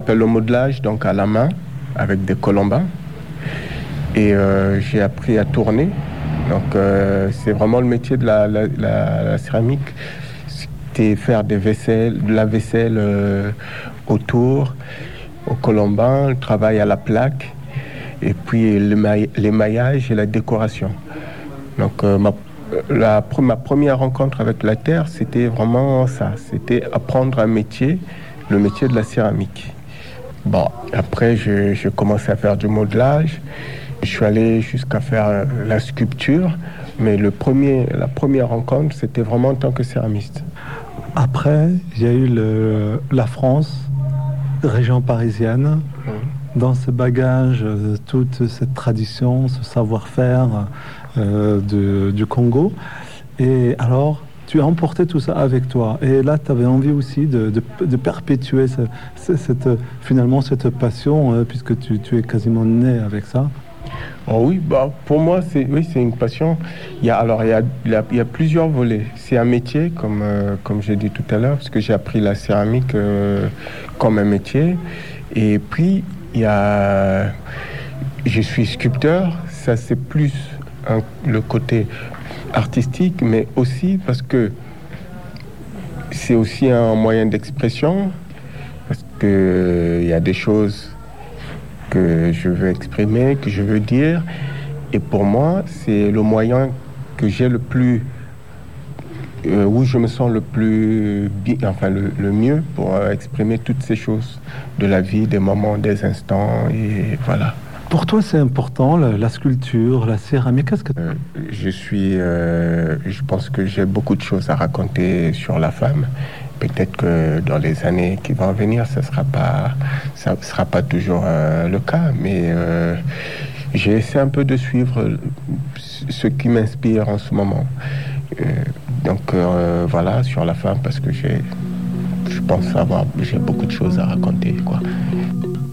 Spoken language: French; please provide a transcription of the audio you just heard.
s'appelle le modelage, donc à la main, avec des colombins. Et j'ai appris à tourner. Donc c'est vraiment le métier de la céramique. C'était faire de la vaisselle autour, au colombin, le travail à la plaque, et puis l'émaillage et la décoration. Donc ma première rencontre avec la terre, c'était vraiment ça. C'était apprendre un métier, le métier de la céramique. Bon, après, j'ai commencé à faire du modelage. Je suis allé jusqu'à faire la sculpture, mais la première rencontre, c'était vraiment en tant que céramiste. Après, il y a eu la France, région parisienne. Dans ce bagage, toute cette tradition, ce savoir-faire du Congo. Et alors, tu as emporté tout ça avec toi. Et là, tu avais envie aussi de perpétuer finalement cette passion, puisque tu es quasiment né avec ça. Oh oui, bah, pour moi, c'est une passion. Il y a plusieurs volets. C'est un métier, comme j'ai dit tout à l'heure, parce que j'ai appris la céramique comme un métier. Et puis, je suis sculpteur. Ça, c'est plus le côté artistique, mais aussi parce que c'est aussi un moyen d'expression, parce que il y a des choses que je veux exprimer, que je veux dire, et pour moi, c'est le moyen que j'ai le plus, où je me sens le plus bien, enfin le mieux pour exprimer toutes ces choses de la vie, des moments, des instants, et voilà. Pour toi, c'est important, la sculpture, la céramique. Qu'est-ce que... Je pense que j'ai beaucoup de choses à raconter sur la femme. Peut-être que dans les années qui vont venir, ça sera pas toujours le cas, mais j'ai essayé un peu de suivre ce qui m'inspire en ce moment. Donc voilà, sur la femme, parce que je pense j'ai beaucoup de choses à raconter, quoi.